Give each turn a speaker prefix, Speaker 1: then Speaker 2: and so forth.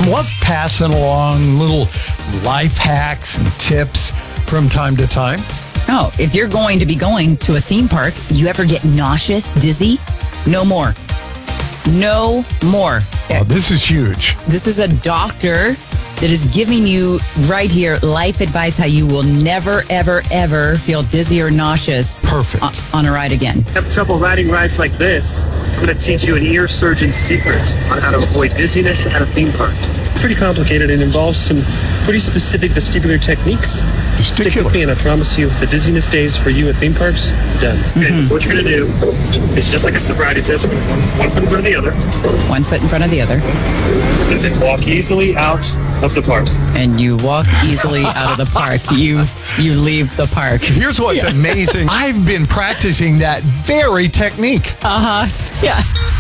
Speaker 1: love passing along little life hacks and tips from time to time.
Speaker 2: Oh, if you're going to be going to a theme park, you ever get nauseous, dizzy? No more. No more.
Speaker 1: Oh, this is huge.
Speaker 2: This is a doctor that is giving you right here life advice how you will never, ever, ever feel dizzy or nauseous
Speaker 1: Perfect.
Speaker 2: on a ride again.
Speaker 3: Have trouble riding rides like this? I'm going to teach you an ear surgeon's secret on how to avoid dizziness at a theme park. Pretty complicated. It involves some pretty specific vestibular techniques. Stick with me, and I promise you, the dizziness days for you at theme parks, done. Okay, so what you're going to do is just like a sobriety test, one foot in front of the other.
Speaker 2: One foot in front of the other.
Speaker 3: And then walk easily out of the park.
Speaker 2: And you walk easily out of the park. You leave the park.
Speaker 1: Here's what's amazing. I've been practicing that very technique.
Speaker 2: Yeah.